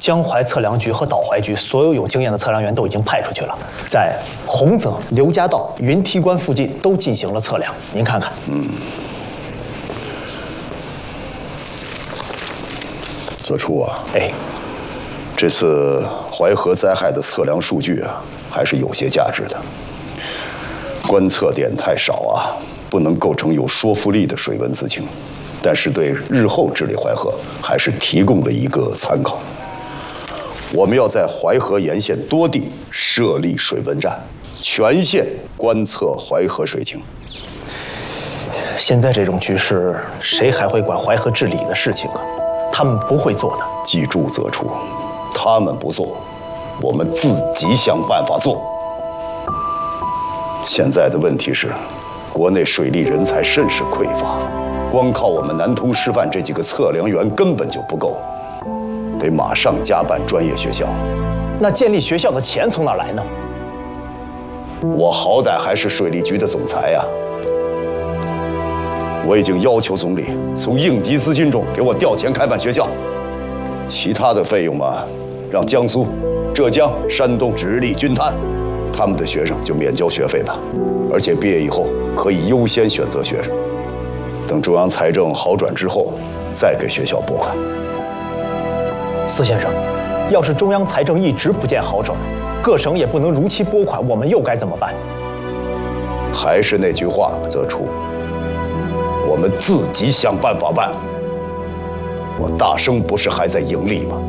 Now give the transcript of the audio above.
江淮测量局和导淮局所有有经验的测量员都已经派出去了，在洪泽、刘家道、云梯关附近都进行了测量。您看看， 泽初啊， 哎， 这次淮河灾害的测量数据啊，还是有些价值的。观测点太少啊，不能构成有说服力的水文资情，但是对日后治理淮河还是提供了一个参考。我们要在淮河沿线多地设立水文站，全线观测淮河水情。 现在这种局势，谁还会管淮河治理的事情啊？他们不会做的。 记住，泽初，他们不做，我们自己想办法做。现在的问题是，国内水利人才甚是匮乏，光靠我们南通师范这几个测量员根本就不够，得马上加办专业学校。 那建立学校的钱从哪儿来呢？ 我好歹还是水利局的总裁呀。我已经要求总理从应急资金中给我调钱开办学校，其他的费用嘛，让江苏、浙江、山东直隶均摊，他们的学生就免交学费吧，而且毕业以后可以优先选择学生。等中央财政好转之后，再给学校拨款。 司先生，要是中央财政一直不见好转，各省也不能如期拨款，我们又该怎么办？ 还是那句话，泽初，我们自己想办法办。我大生不是还在盈利吗？